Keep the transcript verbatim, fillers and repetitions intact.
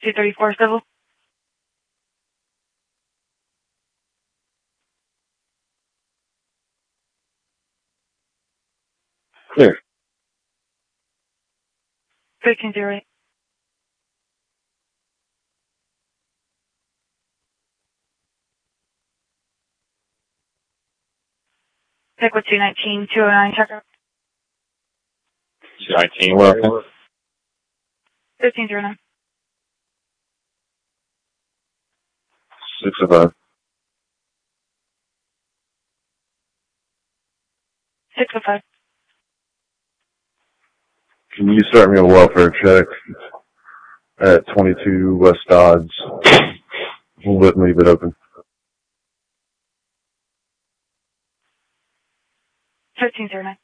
two thirty-four civil. Clear. thirteen zero eight. Pick with two nineteen, two oh nine, check out. two nineteen, well, okay. thirteen zero nine. six oh five. six oh five. Can you start me a welfare check at twenty-two West Dodds? We'll let leave it open. thirteen zero nine.